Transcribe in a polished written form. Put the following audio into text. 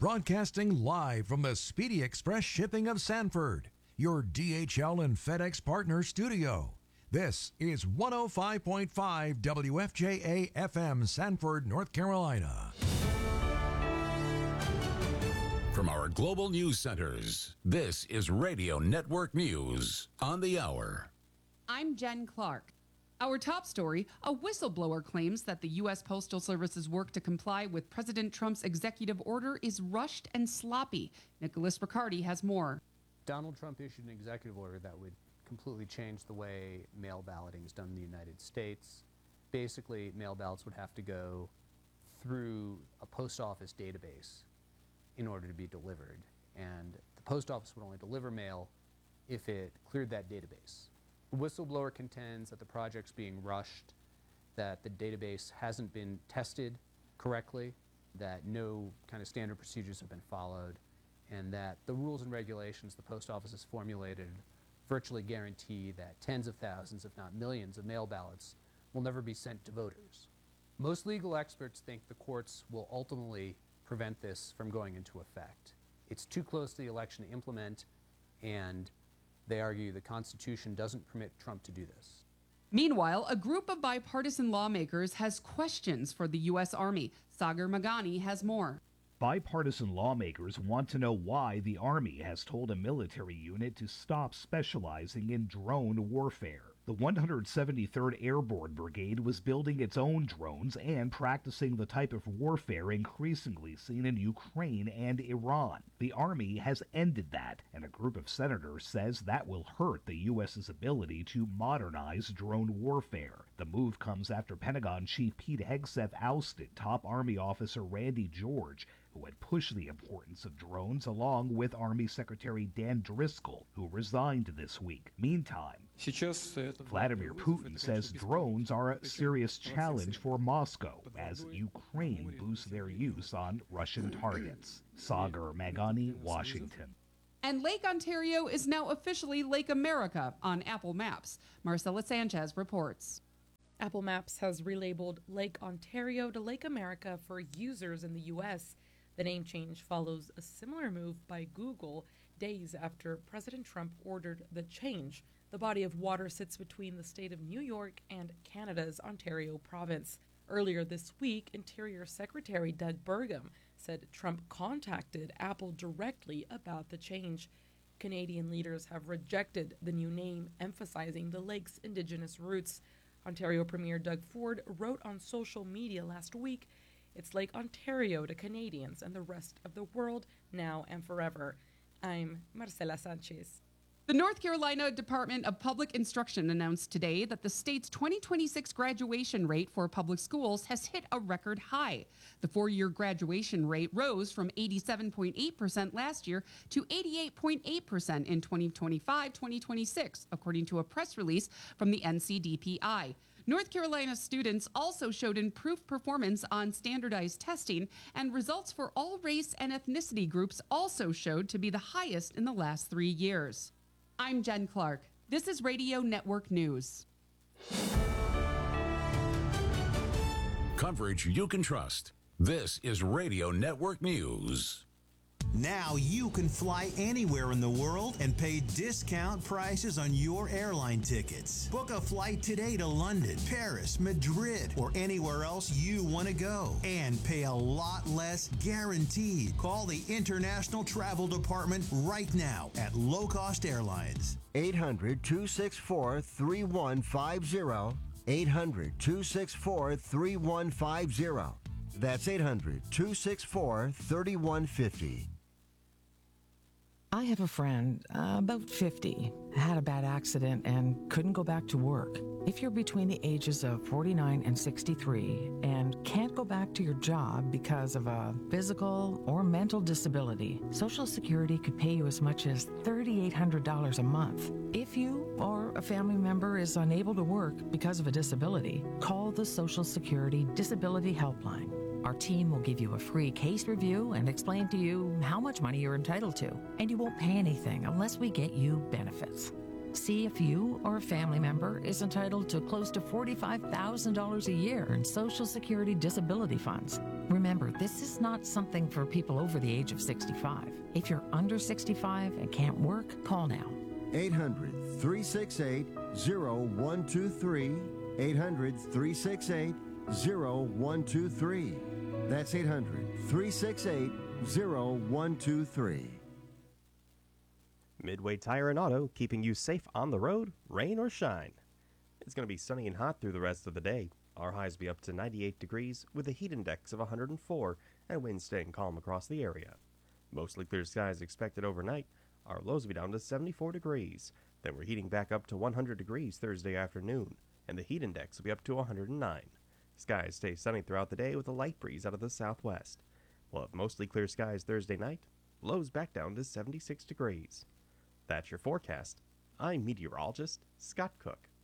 Broadcasting live from the Speedy Express Shipping of Sanford, your DHL and FedEx partner studio. This is 105.5 WFJA FM, Sanford, North Carolina. From our global news centers, this is Radio Network News on the hour. I'm Jen Clark. Our top story, a whistleblower claims that the U.S. Postal Service's work to comply with President Trump's executive order is rushed and sloppy. Nicholas Riccardi has more. Donald Trump issued an executive order that would completely change the way mail balloting is done in the United States. Basically, mail ballots would have to go through a post office database in order to be delivered. And the post office would only deliver mail if it cleared that database. The whistleblower contends that the project's being rushed, that the database hasn't been tested correctly, that no kind of standard procedures have been followed, and that the rules and regulations the post office has formulated virtually guarantee that tens of thousands, if not millions, of mail ballots will never be sent to voters. Most legal experts think the courts will ultimately prevent this from going into effect. It's too close to the election to implement, and they argue the Constitution doesn't permit Trump to do this. Meanwhile, a group of bipartisan lawmakers has questions for the U.S. Army. Sagar Magani has more. Bipartisan lawmakers want to know why the Army has told a military unit to stop specializing in drone warfare. The 173rd Airborne Brigade was building its own drones and practicing the type of warfare increasingly seen in Ukraine and Iran. The Army has ended that, and a group of senators says that will hurt the U.S.'s ability to modernize drone warfare. The move comes after Pentagon Chief Pete Hegseth ousted top Army officer Randy George, who had pushed the importance of drones along with Army Secretary Dan Driscoll, who resigned this week. Meantime, Vladimir Putin says drones are a serious challenge for Moscow as Ukraine boosts their use on Russian targets. Sagar Magani, Washington. And Lake Ontario is now officially Lake America on Apple Maps. Marcela Sanchez reports. Apple Maps has relabeled Lake Ontario to Lake America for users in the U.S. The name change follows a similar move by Google days after President Trump ordered the change. The body of water sits between the state of New York and Canada's Ontario province. Earlier this week, Interior Secretary Doug Burgum said Trump contacted Apple directly about the change. Canadian leaders have rejected the new name, emphasizing the lake's Indigenous roots. Ontario Premier Doug Ford wrote on social media last week, "It's Lake Ontario to Canadians and the rest of the world, now and forever." I'm Marcela Sanchez. The North Carolina Department of Public Instruction announced today that the state's 2026 graduation rate for public schools has hit a record high. The four-year graduation rate rose from 87.8% last year to 88.8% in 2025-2026, according to a press release from the NCDPI. North Carolina students also showed improved performance on standardized testing, and results for all race and ethnicity groups also showed to be the highest in the last 3 years. I'm Jen Clark. This is Radio Network News. Coverage you can trust. This is Radio Network News. Now you can fly anywhere in the world and pay discount prices on your airline tickets. Book a flight today to London, Paris, Madrid, or anywhere else you want to go and pay a lot less guaranteed. Call the International Travel Department right now at Low Cost Airlines. 800-264-3150. 800-264-3150. That's 800-264-3150. I have a friend, about 50, had a bad accident and couldn't go back to work. If you're between the ages of 49 and 63 and can't go back to your job because of a physical or mental disability, Social Security could pay you as much as $3,800 a month. If you or a family member is unable to work because of a disability, call the Social Security Disability Helpline. Our team will give you a free case review and explain to you how much money you're entitled to, and you won't pay anything unless we get you benefits. See if you or a family member is entitled to close to $45,000 a year in Social Security disability funds. Remember, this is not something for people over the age of 65. If you're under 65 and can't work, call now. 800 368 0123. 800 368 0123. That's 800 368 0123. Midway Tire and Auto, keeping you safe on the road, rain or shine. It's going to be sunny and hot through the rest of the day. Our highs will be up to 98 degrees with a heat index of 104 and winds staying calm across the area. Mostly clear skies expected overnight. Our lows will be down to 74 degrees. Then we're heating back up to 100 degrees Thursday afternoon, and the heat index will be up to 109. Skies stay sunny throughout the day with a light breeze out of the southwest. We'll have mostly clear skies Thursday night. Lows back down to 76 degrees. That's your forecast. I'm meteorologist Scott Cook.